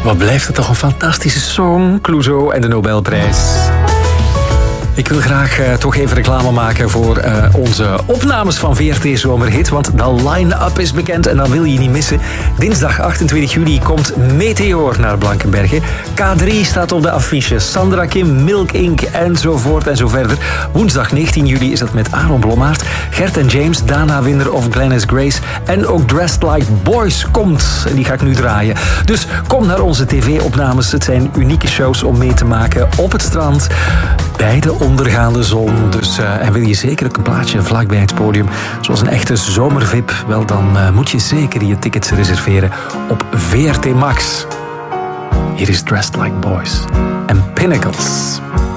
Wat blijft het toch een fantastische song, Clouseau en de Nobelprijs. Ik wil graag toch even reclame maken voor onze opnames van VRT Zomerhit, want de line-up is bekend en dat wil je niet missen. Dinsdag 28 juli komt Meteor naar Blankenberge. K3 staat op de affiche, Sandra Kim, Milk Inc. enzovoort en zo verder. Woensdag 19 juli is dat met Aaron Blommaert, Gert en James, Dana Winder of Glennis Grace en ook Dressed Like Boys komt. En die ga ik nu draaien. Dus kom naar onze tv-opnames. Het zijn unieke shows om mee te maken op het strand, bij de ondergaande zon. Dus, en wil je zeker ook een plaatsje vlakbij het podium, zoals een echte zomervip, wel dan moet je zeker je tickets reserveren op VRT Max. Hier is Dressed Like Boys en Pinnacles.